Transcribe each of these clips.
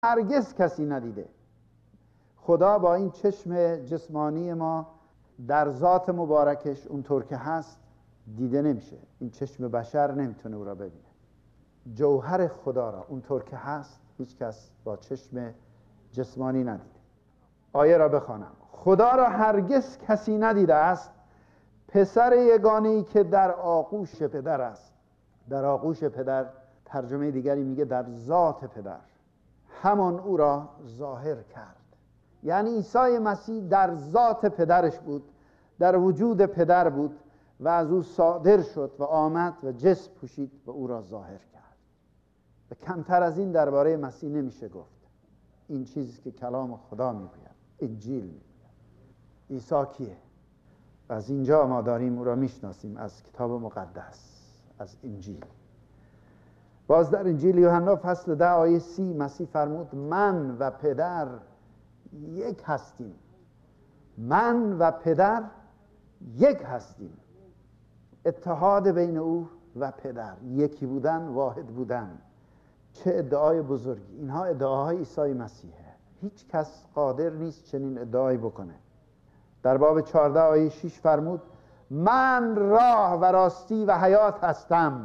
هرگز کسی ندیده. خدا با این چشم جسمانی ما در ذات مبارکش اونطور که هست دیده نمیشه. این چشم بشر نمیتونه او را ببینه. جوهر خدا را اونطور که هست هیچ کس با چشم جسمانی ندیده. آیه را بخوانم. خدا را هرگز کسی ندیده است، پسر یگانه‌ای که در آغوش پدر است. در آغوش پدر، ترجمه دیگری میگه در ذات پدر، همان او را ظاهر کرد. یعنی عیسی مسیح در ذات پدرش بود، در وجود پدر بود و از او صادر شد و آمد و جسم پوشید و او را ظاهر کرد. و کمتر از این درباره مسیح نمیشه گفت. این چیزی که کلام خدا میگوید، انجیل میگوید. عیسی کیه؟ از اینجا ما داریم او را میشناسیم، از کتاب مقدس، از انجیل. باز در انجیل یوحنا فصل 10 آیه 30 مسیح فرمود من و پدر یک هستیم. من و پدر یک هستیم. اتحاد بین او و پدر، یکی بودن، واحد بودن. چه ادعای بزرگی! اینها ادعاهای عیسی مسیحه. هیچ کس قادر نیست چنین ادعایی بکنه. در باب 14 آیه 6 فرمود من راه و راستی و حیات هستم.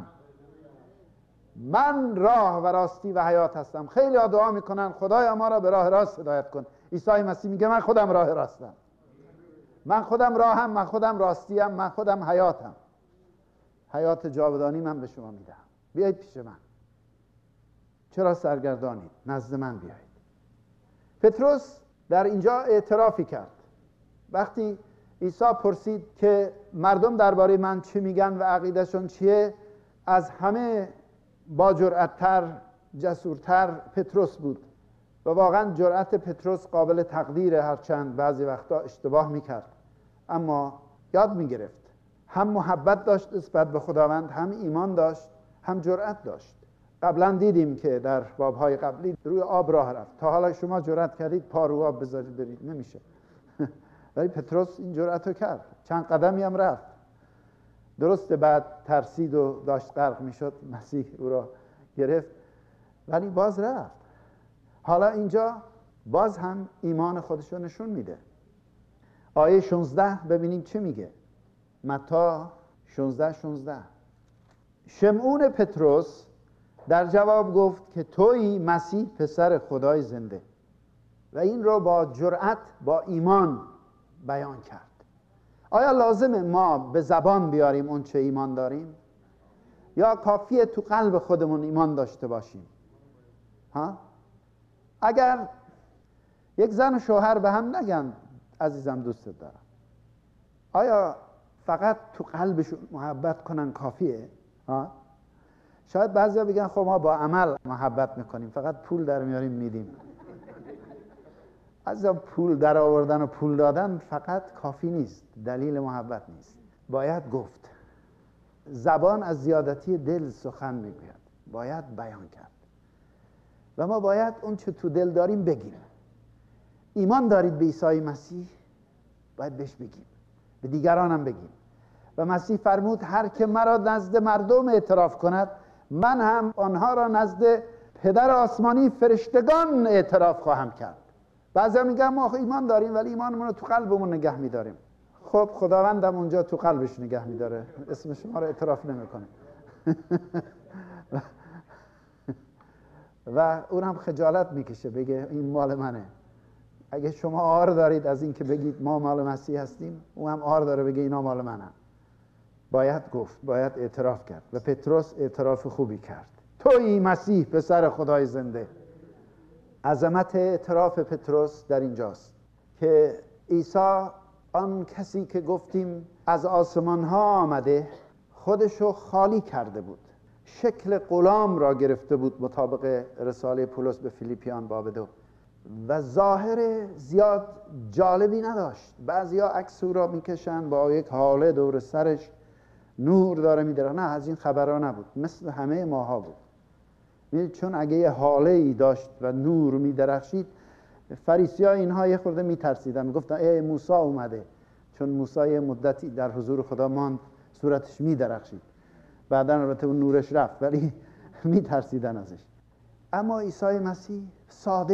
من راه و راستی و حیات هستم. خیلی ها دعا میکنن خدایا ما را به راه راست هدایت کن. عیسی مسیح میگه من خودم راه راستم. من خودم راهم، من خودم راستیم، من خودم حیاتم. حیات جاودانی من به شما میدم. بیایید پیش من. چرا سرگردانید؟ نزد من بیایید. پتروس در اینجا اعترافی کرد. وقتی عیسی پرسید که مردم درباره من چی میگن و عقیدهشون چیه، از همه با جرأت‌تر، جسورتر پتروس بود. و واقعا جرأت پتروس قابل تقدیره، هرچند بعضی وقتا اشتباه میکرد، اما یاد میگرفت. هم محبت داشت نسبت به خداوند، هم ایمان داشت، هم جرأت داشت. قبلا دیدیم که در بابهای قبلی روی آب راه رفت. تا حالا شما جرأت کردید پا رو آب بذارید برید؟ نمیشه. ولی پتروس این جرأت رو کرد. چند قدمی هم رفت. درسته بعد ترسید و داشت غرق میشد، مسیح او را گرفت، ولی باز رفت. حالا اینجا باز هم ایمان خودش رو نشون میده. آیه 16 ببینیم چه میگه. متی 16 شمعون پتروس در جواب گفت که تویی مسیح پسر خدای زنده. و این رو با جرأت، با ایمان بیان کرد. آیا لازمه ما به زبان بیاریم اون چه ایمان داریم؟ یا کافیه تو قلب خودمون ایمان داشته باشیم؟ اگر یک زن و شوهر به هم نگن عزیزم دوستت دارم، آیا فقط تو قلبشون محبت کنن کافیه؟ شاید بعضیا بگن خب ما با عمل محبت میکنیم، فقط پول در میاریم میدیم. از پول در آوردن و پول دادن فقط کافی نیست، دلیل محبت نیست. باید گفت. زبان از زیادتی دل سخن میگوید، باید بیان کرد. و ما باید اون چه تو دل داریم بگیم. ایمان دارید به عیسی مسیح؟ باید بهش بگیم، به دیگران هم بگیم. و مسیح فرمود هر که مرا نزد مردم اعتراف کند، من هم آنها را نزد پدر آسمانی فرشتگان اعتراف خواهم کرد. بعضی میگن ما ایمان داریم ولی ایمانمون رو تو قلبمون نگه میداریم. خب خداوندم اونجا تو قلبش نگه میداره، اسم شما رو اعتراف نمیکنه. و اونم خجالت میکشه بگه این مال منه. اگه شما عار دارید از این که بگید ما مال مسیح هستیم، او هم عار داره بگه اینا مال منه. باید گفت، باید اعتراف کرد. و پتروس اعتراف خوبی کرد. تویی مسیح پسر خدای زنده. عظمت اعتراف پتروس در اینجاست که عیسی آن کسی که گفتیم از آسمان ها آمده خودشو خالی کرده بود، شکل غلام را گرفته بود مطابق رساله پولس به فیلیپیان باب 2 و ظاهر زیاد جالبی نداشت. بعضیا عکس او را میکشن با یک حاله دور سرش، نور داره میدره. نه، از این خبرها نبود، مثل همه ماها بود. چون اگه یه حاله ای داشت و نور میدرخشید، فریسی‌ها اینها یه خورده میترسیدن، میگفتن ای موسی اومده، چون موسی یه مدتی در حضور خدا ماند، صورتش میدرخشید. بعداً البته اون نورش رفت، ولی میترسیدن ازش. اما عیسی مسیح ساده